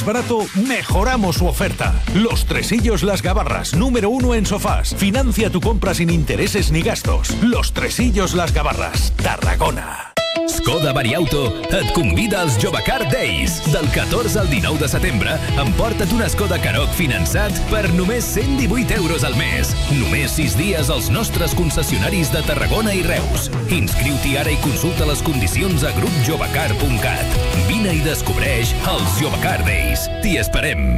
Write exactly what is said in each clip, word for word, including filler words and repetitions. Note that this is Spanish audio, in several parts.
barato, mejoramos su oferta. Los Tresillos Las Gavarras, número uno en sofás. Financia tu compra sin intereses ni gastos. Los Tresillos Las Gavarras, Tarragona. Skoda Variauto et convida als Jovecar Days. Del catorze al dinou de setembre, emporta't una Skoda Karoq finançat per només cent divuit euros al mes. Només sis dies als nostres concessionaris de Tarragona i Reus. Inscriu-t'hi ara i consulta les condicions a grup jovecar punt cat. Vine i descobreix els Jovecar Days. T'hi esperem.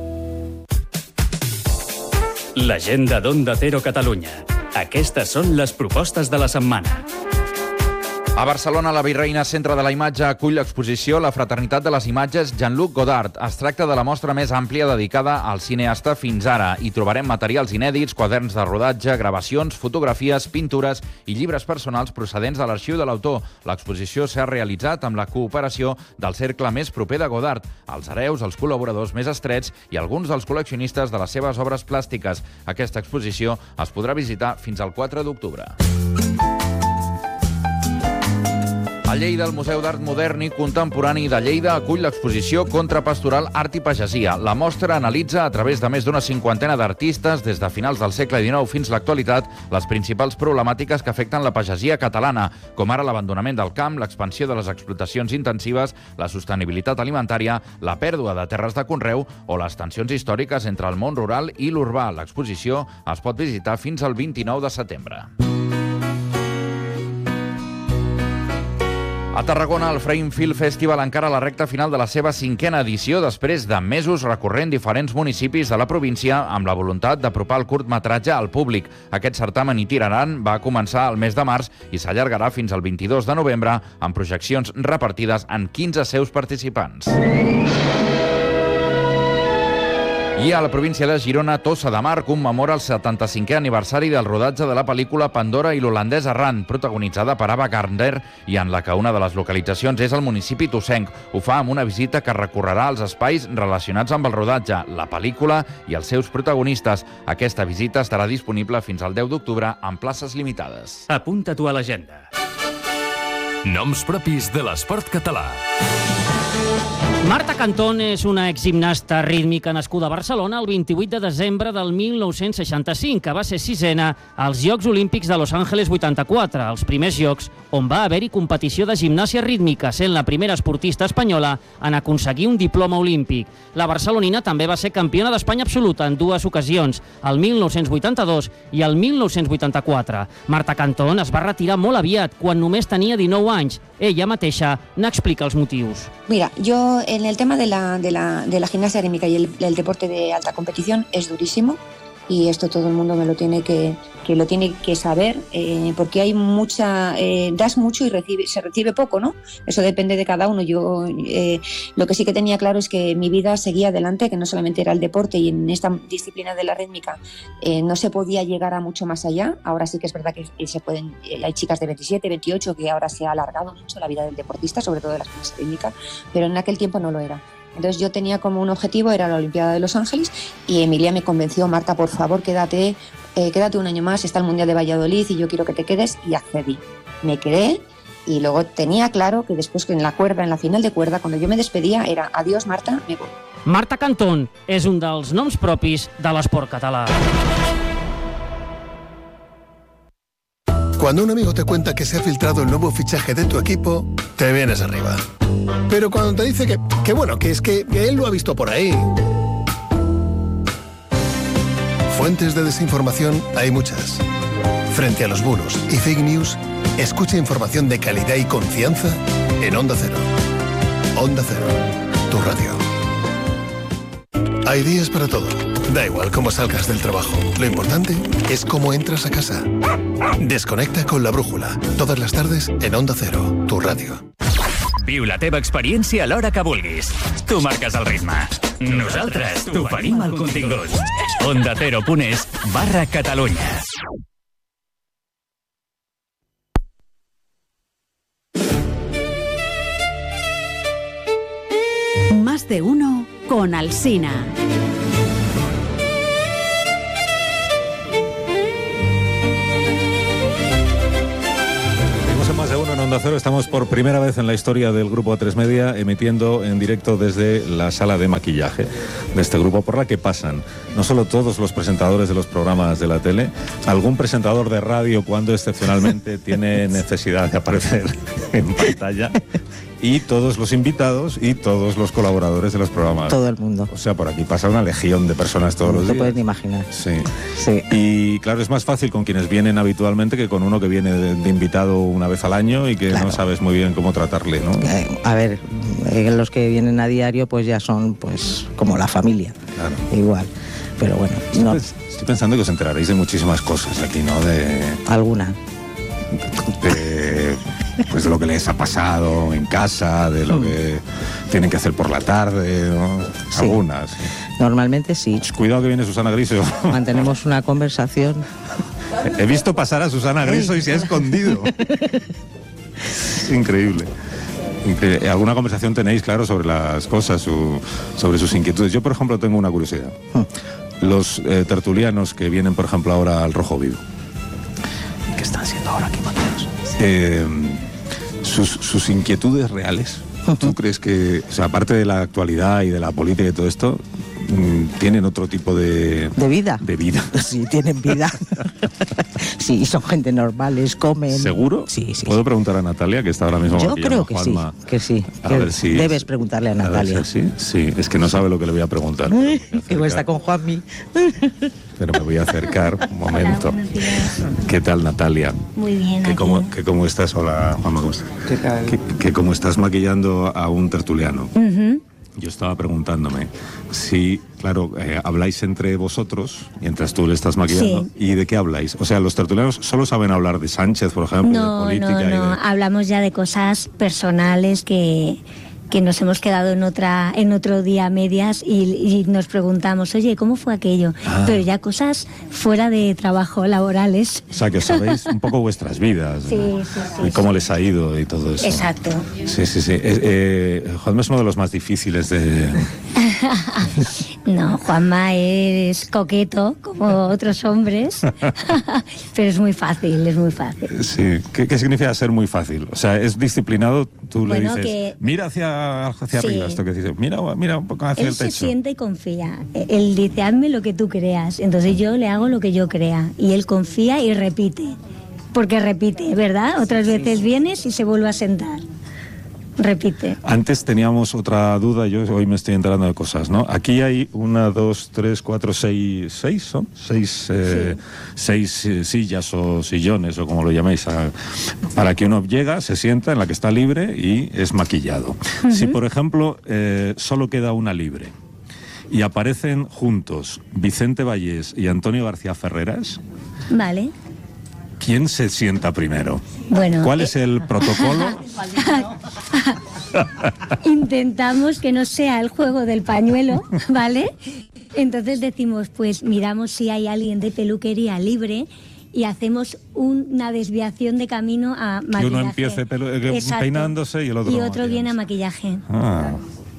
L'agenda d'Onda Cero Catalunya. Aquestes són les propostes de la setmana. A Barcelona, la Virreina Centre de la Imatge acull l'exposició La fraternitat de les imatges Jean-Luc Godard. Es tracta de la mostra més àmplia dedicada al cineasta fins ara. Hi trobarem materials inèdits, quaderns de rodatge, gravacions, fotografies, pintures i llibres personals procedents de l'arxiu de l'autor. L'exposició s'ha realitzat amb la cooperació del cercle més proper de Godard, els hereus, els col·laboradors més estrets i alguns dels col·leccionistes de les seves obres plàstiques. Aquesta exposició es podrà visitar fins al quatre d'octubre. A Lleida, el Museu d'Art Modern i Contemporani de Lleida acull l'exposició Contrapastoral Art i Pagesia. La mostra analitza, a través de més d'una cinquantena d'artistes, des de finals del segle dinou fins a l'actualitat, les principals problemàtiques que afecten la pagesia catalana, com ara l'abandonament del camp, l'expansió de les explotacions intensives, la sostenibilitat alimentària, la pèrdua de terres de conreu o les tensions històriques entre el món rural i l'urbà. L'exposició es pot visitar fins al vint-i-nou de setembre. A Tarragona, el Frame Film Festival encara la recta final de la seva cinquena edició després de mesos recorrent diferents municipis de la província amb la voluntat d'apropar el curtmetratge al públic. Aquest certamen itinerant va començar el mes de març i s'allargarà fins al vint-i-dos de novembre amb projeccions repartides en quinze seus participants. I a la província de Girona, Tossa de Mar commemora el setanta-cinquè aniversari del rodatge de la pel·lícula Pandora i l'holandès errant, protagonitzada per Ava Gardner i en la que una de les localitzacions és el municipi tossenc. Ho fa amb una visita que recorrerà als espais relacionats amb el rodatge, la pel·lícula i els seus protagonistes. Aquesta visita estarà disponible fins al deu d'octubre en places limitades. Apunta-t'ho a l'agenda. Noms propis de l'esport català. Marta Cantón és una exgimnasta rítmica nascuda a Barcelona el vint-i-vuit de desembre del mil nou-cents seixanta-cinc, que va ser sisena als Jocs Olímpics de Los Angeles vuitanta-quatre, els primers jocs on va haver-hi competició de gimnàsia rítmica, sent la primera esportista espanyola en aconseguir un diploma olímpic. La barcelonina també va ser campiona d'Espanya absoluta en dues ocasions, el mil nou-cents vuitanta-dos i el mil nou-cents vuitanta-quatre. Marta Cantón es va retirar molt aviat, quan només tenia dinou anys. Ella mateixa n'explica els motius. Mira, yo en el tema de la, de la, de la gimnasia rítmica y el, el deporte de alta competición es durísimo, y esto todo el mundo me lo tiene que, que lo tiene que saber, eh, porque hay mucha, eh, das mucho y recibe, se recibe poco, ¿no? Eso depende de cada uno. Yo eh, lo que sí que tenía claro es que mi vida seguía adelante, que no solamente era el deporte, y en esta disciplina de la rítmica eh, no se podía llegar a mucho más allá. Ahora sí que es verdad que, que se pueden, eh, hay chicas de veintisiete, veintiocho, que ahora se ha alargado mucho la vida del deportista, sobre todo de la gimnasia rítmica, pero en aquel tiempo no lo era. Entonces yo tenía como un objetivo, era la Olimpiada de Los Ángeles, y Emilia me convenció: Marta, por favor, quédate, eh, quédate un año más, está el Mundial de Valladolid y yo quiero que te quedes, y accedí. Me quedé, y luego tenía claro que después, que en la cuerda, en la final de cuerda, cuando yo me despedía, era adiós, Marta, me voy. Marta Cantón és un dels noms propis de l'esport català. Cuando un amigo te cuenta que se ha filtrado el nuevo fichaje de tu equipo, te vienes arriba. Pero cuando te dice que, que bueno, que es que, que él lo ha visto por ahí. Fuentes de desinformación hay muchas. Frente a los bulos y fake news, escucha información de calidad y confianza en Onda Cero. Onda Cero, tu radio. Hay días para todo. Da igual cómo salgas del trabajo. Lo importante es cómo entras a casa. Desconecta con la brújula. Todas les tardes en Onda Cero, tu ràdio. Viu la teva experiència a l'hora que vulguis. Tu marques el ritme. Nosaltres t'oferim el contingut. Onda Cero punt es barra Catalunya. Más de uno con Alsina. Más de uno en Onda Cero. Estamos por primera vez en la historia del Grupo A tres Media emitiendo en directo desde la sala de maquillaje de este grupo, por la que pasan no solo todos los presentadores de los programas de la tele, algún presentador de radio cuando excepcionalmente tiene necesidad de aparecer en pantalla, y todos los invitados y todos los colaboradores de los programas. Todo el mundo. O sea, por aquí pasa una legión de personas todos no los días. No te puedes ni imaginar. Sí. sí. Y claro, es más fácil con quienes vienen habitualmente que con uno que viene de, de invitado una vez al año y que claro. no sabes muy bien cómo tratarle, ¿no? Eh, a ver, eh, los que vienen a diario pues ya son pues como la familia. Claro. Igual. Pero bueno, no. Estoy pensando que os enteraréis de muchísimas cosas aquí, ¿no? De... ¿Alguna? De... pues de lo que les ha pasado en casa, de lo que tienen que hacer por la tarde, ¿no? Sí. Algunas. Normalmente sí. Pues cuidado que viene Susana Griso. Mantenemos una conversación. He visto pasar a Susana Griso y se ha escondido. Increíble. Increíble. ¿Alguna conversación tenéis, claro, sobre las cosas, su, sobre sus inquietudes? Yo, por ejemplo, tengo una curiosidad. Los eh, tertulianos que vienen, por ejemplo, ahora al Rojo Vivo. ¿Qué están haciendo ahora aquí, Mateos? Eh, sus, sus inquietudes reales. ¿Tú crees que, o sea, aparte de la actualidad y de la política y todo esto, tienen otro tipo de... ¿De vida? De vida. Sí, tienen vida. Sí, son gente normales, comen... ¿Seguro? Sí, sí. ¿Puedo sí. preguntar a Natalia, que está ahora mismo... Yo creo que sí, que sí. A que ver si... Debes preguntarle a Natalia. A ver si, sí, sí, es que no sabe lo que le voy a preguntar. Igual está con Juanmi. Pero me voy a acercar un momento. Hola, ¿Qué tal, Natalia? Muy bien. ¿Qué cómo, que cómo estás? Hola, Juanma, ¿cómo estás? ¿Qué tal? Que, que como estás maquillando a un tertuliano. Uh-huh. Yo estaba preguntándome si, claro, eh, habláis entre vosotros mientras tú le estás maquillando. Sí. ¿Y de qué habláis? O sea, los tertulianos solo saben hablar de Sánchez, por ejemplo, no, de política. No, no, y de... hablamos ya de cosas personales que, que nos hemos quedado en otra en otro día a medias y, y nos preguntamos, oye, ¿cómo fue aquello? Ah. Pero ya cosas fuera de trabajo, laborales. O sea, que os sabéis un poco vuestras vidas. Sí, sí, sí. Y cómo les ha ido y todo eso. Exacto. Sí, sí, sí. Eh, eh, Juanma es uno de los más difíciles de... No, Juanma es coqueto, como otros hombres, pero es muy fácil, es muy fácil. Sí. ¿Qué, qué significa ser muy fácil? O sea, es disciplinado, tú Bueno, le dices, que- mira hacia, hacia Sí. arriba, esto que dices, mira, mira un poco hacia Él el se techo. siente y confía. Él dice, hazme lo que tú creas. Entonces yo le hago lo que yo crea. Y él confía y repite. Porque repite, ¿verdad? Otras veces vienes y se vuelve a sentar. Repite. Antes teníamos otra duda, yo hoy me estoy enterando de cosas, ¿no? Aquí hay una, dos, tres, cuatro, seis, seis, ¿son? Seis, eh, seis eh, sillas o sillones, o como lo llaméis, a- para que uno llega, se sienta, en la que está libre y es maquillado. Si, por ejemplo, eh, solo queda una libre y aparecen juntos Vicente Vallés y Antonio García Ferreras, Vale. ¿quién se sienta primero? Bueno. ¿Cuál es el protocolo? Intentamos que no sea el juego del pañuelo, ¿vale? Entonces decimos, pues miramos si hay alguien de peluquería libre y hacemos una desviación de camino a Que maquillaje. uno empiece pelu- eh, Exacto. peinándose y el otro Y otro viene a maquillándose. maquillaje. Ah.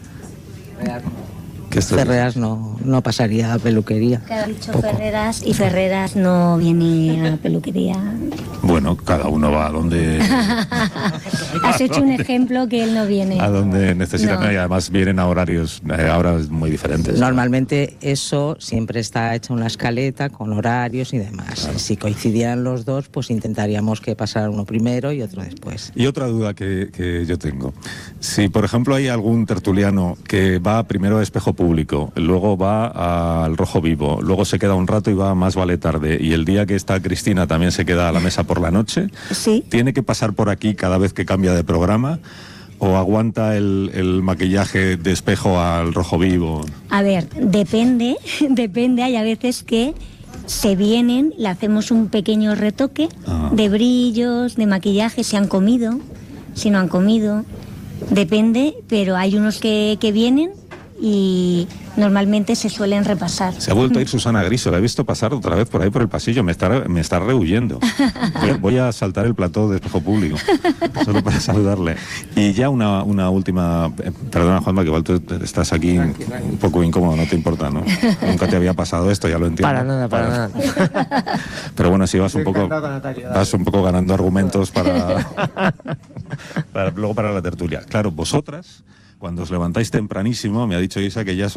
¿Qué estás Ferreras no, no pasaría a peluquería. Que ha dicho Poco. Ferreras y Ferreras no viene a peluquería. Bueno, cada uno va a donde, Has hecho un ejemplo que él no viene. a donde necesita, No. y además vienen a horarios eh, ahora muy diferentes. Normalmente eso siempre está hecha una escaleta con horarios y demás. Si coincidieran los dos, pues intentaríamos que pasara uno primero y otro después. Y otra duda que, que yo tengo. Si, por ejemplo, hay algún tertuliano que va primero a Espejo Público, luego va al Rojo Vivo, luego se queda un rato y va a Más Vale Tarde, y el día que está Cristina también se queda a la mesa por la noche, Sí. ¿tiene que pasar por aquí cada vez que cambia de programa? ¿O aguanta el, el maquillaje de Espejo al Rojo Vivo? A ver, depende, depende. Hay a veces que se vienen, le hacemos un pequeño retoque Ah. de brillos, de maquillaje, si han comido, si no han comido. Depende, pero hay unos que, que vienen y normalmente se suelen repasar. Se ha vuelto a ir Susana Griso, la he visto pasar otra vez por ahí por el pasillo, me está, me está rehuyendo. Voy, voy a saltar el plató de Espejo Público, solo para saludarle. Y ya una, una última, eh, perdona Juanma, que igual tú estás aquí un poco incómodo, no te importa, ¿no? Nunca te había pasado esto, ya lo entiendo. Para nada, para nada. Pero bueno, sí vas un Estoy poco, encantado con Natalia. vas un poco ganando argumentos para... para, luego para la tertulia. Claro, vosotras, cuando os levantáis tempranísimo, me ha dicho Isa que ya